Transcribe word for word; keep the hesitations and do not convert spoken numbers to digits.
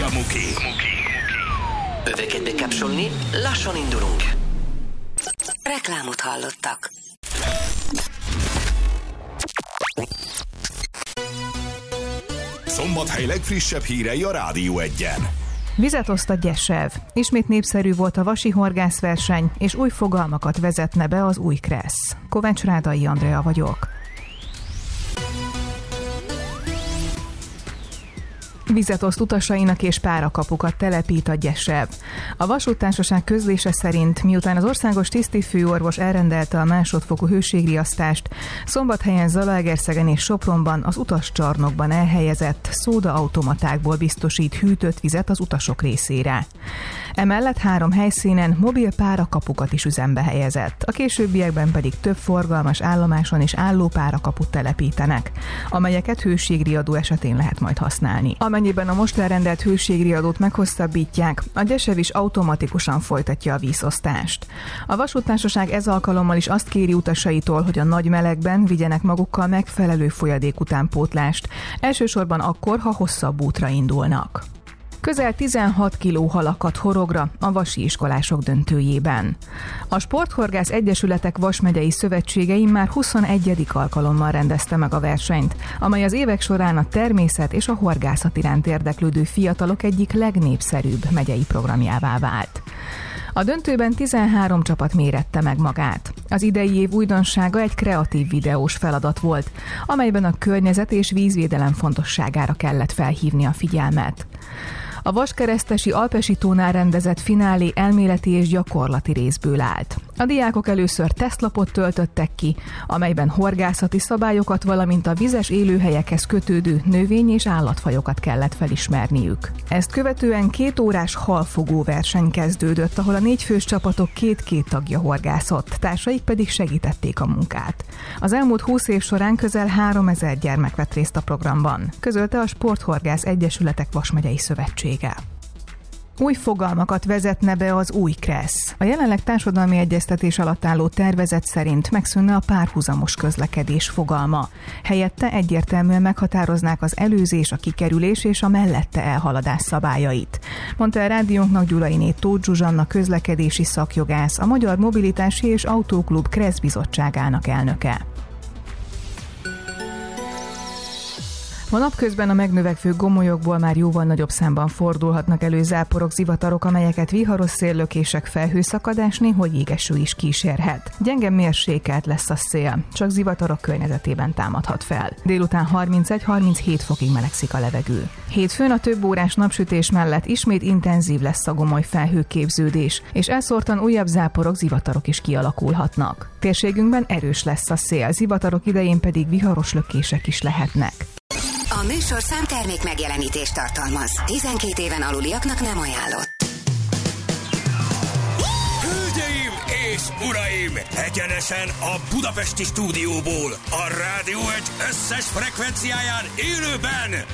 a Muki. Öveket bekapcsolni, lassan indulunk. Reklámot hallottak. Szombathely legfrissebb hírei a Rádió Egyen. Vizet oszt a Gyesev. Ismét népszerű volt a vasi horgászverseny, és új fogalmakat vezetne be az új Kressz. Kovács Rádai Andrea vagyok. Vizet oszt utasainak és párakapukat telepít a Gyesev. A vasúttársaság közlése szerint, miután az országos tisztifőorvos elrendelte a másodfokú hőségriasztást, Szombathelyen, Zalaegerszegen és Sopronban az utascsarnokban elhelyezett szódaautomatákból biztosít hűtött vizet az utasok részére. Emellett három helyszínen mobil párakapukat is üzembe helyezett, a későbbiekben pedig több forgalmas állomáson is álló párakaput telepítenek, amelyeket hőségriadó esetén lehet majd használni. Amennyiben a most elrendelt hőségriadót meghosszabbítják, a Gyesev is automatikusan folytatja a vízosztást. A vasúttársaság ez alkalommal is azt kéri utasaitól, hogy a nagy melegben vigyenek magukkal megfelelő folyadék utánpótlást, elsősorban akkor, ha hosszabb útra indulnak. Közel tizenhat kiló halakat horogra a vasi iskolások döntőjében. A Sporthorgász Egyesületek Vasmegyei Szövetségei már huszonegyedik alkalommal rendezte meg a versenyt, amely az évek során a természet és a horgászat iránt érdeklődő fiatalok egyik legnépszerűbb megyei programjává vált. A döntőben tizenhárom csapat mérette meg magát. Az idei év újdonsága egy kreatív videós feladat volt, amelyben a környezet és vízvédelem fontosságára kellett felhívni a figyelmet. A vaskeresztesi Alpesi tónál rendezett finálé elméleti és gyakorlati részből állt. A diákok először tesztlapot töltöttek ki, amelyben horgászati szabályokat, valamint a vizes élőhelyekhez kötődő növény- és állatfajokat kellett felismerniük. Ezt követően két órás halfogó verseny kezdődött, ahol a négyfős csapatok két-két tagja horgászott, társaik pedig segítették a munkát. Az elmúlt húsz év során közel háromezer gyermek vett részt a programban, közölte a Sporthorgász Egyesületek Vasmegyei Szövetsége. Új fogalmakat vezetne be az új Kressz. A jelenleg társadalmi egyeztetés alatt álló tervezet szerint megszűnne a párhuzamos közlekedés fogalma. Helyette egyértelműen meghatároznák az előzés, a kikerülés és a mellette elhaladás szabályait, mondta a rádiónknak Gyulainé Tóth Zsuzsanna közlekedési szakjogász, a Magyar Mobilitási és Autóklub Kressz bizottságának elnöke. A napközben a megnövekvő gomolyokból már jóval nagyobb számban fordulhatnak elő záporok, zivatarok, amelyeket viharos széllökések, felhőszakadás, néhogy jégeső is kísérhet. Gyenge mérsékelt lesz a szél, csak zivatarok környezetében támadhat fel. Délután harmincegy-harminchét fokig melegszik a levegő. Hétfőn a több órás napsütés mellett ismét intenzív lesz a gomoly felhőképződés, és elszórtan újabb záporok, zivatarok is kialakulhatnak. Térségünkben erős lesz a szél, zivatarok idején pedig viharos lökések is lehetnek. A műsor számtermék megjelenítést tartalmaz. tizenkét éven aluliaknak nem ajánlott. Hölgyeim és uraim! Egyenesen a budapesti stúdióból, a Rádió Egy összes frekvenciáján élőben